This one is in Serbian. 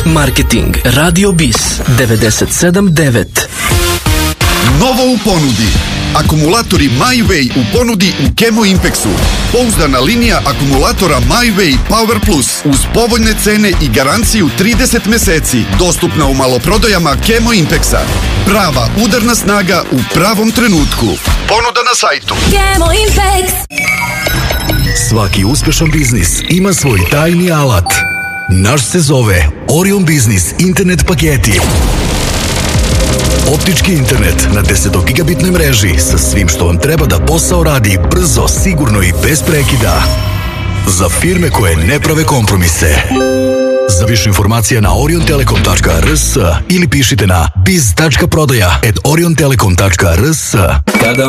Marketing Radio Bis 97.9. Novo u ponudi. Akumulatori MyWay u ponudi u Chemo Impexu. Pouzdana linija akumulatora MyWay Power Plus uz povoljne cene i garanciju 30 meseci. Dostupna u maloprodajama Chemo Impexa. Prava udarna snaga u pravom trenutku. Ponuda na sajtu. Chemo Impex. Svaki uspešan biznis ima svoj tajni alat. Naš se zove Orion Business internet paketi. Optički internet na 10 gigabitnoj mreži sa svim što vam treba da posao radi brzo, sigurno i bez prekida. Za firme koje ne prave kompromise. Za više informacija na oriontelekom.rs ili pišite na biz.prodaja@oriontelekom.rs. Kada